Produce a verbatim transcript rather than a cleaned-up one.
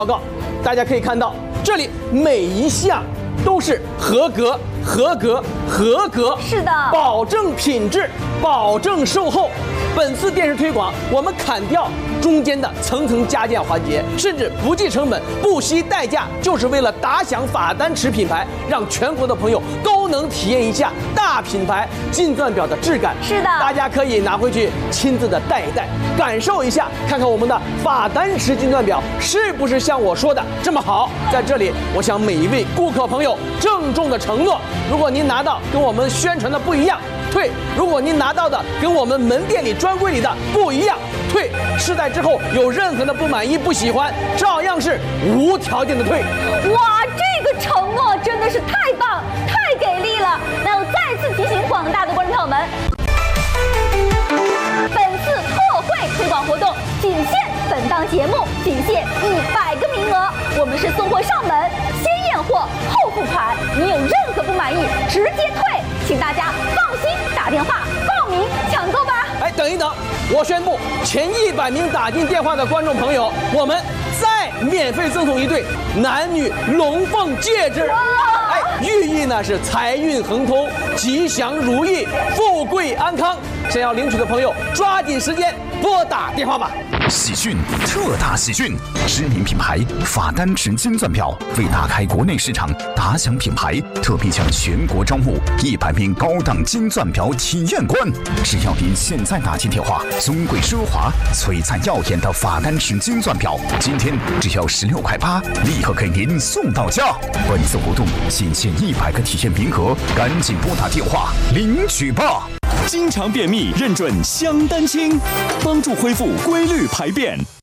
报告，大家可以看到，这里每一项都是合格、合格、合格， 是的， 保证品质，保证售后。本次电视推广，我们砍掉中间的层层加建环节，甚至不计成本、不惜代价，就是为了打响法丹池品牌，让全国的朋友都能体验一下大品牌金钻表的质感。 是的， 大家可以拿回去亲自的戴一戴，感受一下，看看我们的法丹池金钻表是不是像我说的这么好。在这里，我向每一位顾客朋友郑重的承诺，如果您拿到跟我们宣传的不一样，退；如果您拿到的跟我们门店里专柜里的不一样，退。试戴之后有任何的不满意、不喜欢，照样是无条件的退。 哇，这个承诺真的是太棒、太给力了！那我再次提醒广大的观众朋友们，本次特惠推广活动仅限本档节目，仅限一百个名额。我们是送货上门，先验货后付款。你有任何不满意，直接退，请大家放心打电话报名抢购吧。 哎，等一等，我宣布，前一百名打进电话的观众朋友，我们再免费赠送一对男女龙凤戒指。哎，寓意呢是财运亨通、吉祥如意、富贵安康。想要领取的朋友，抓紧时间拨打电话吧。 喜讯，特大喜讯！知名品牌法丹池金钻表为打开国内市场、打响品牌，特别向全国招募一百名高档金钻表体验官。只要您现在打进电话，尊贵奢华、璀璨耀眼的法丹池金钻表，今天只要十六块八，立刻给您送到家。本次活动仅限一百个体验名额，赶紧拨打电话领取吧！ 经常便秘，认准香丹清，帮助恢复规律排便。